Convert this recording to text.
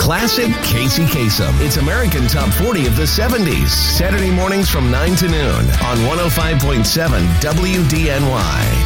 Classic Casey Kasem. It's American Top 40 of the 70s. Saturday mornings from 9 to noon on 105.7 WDNY.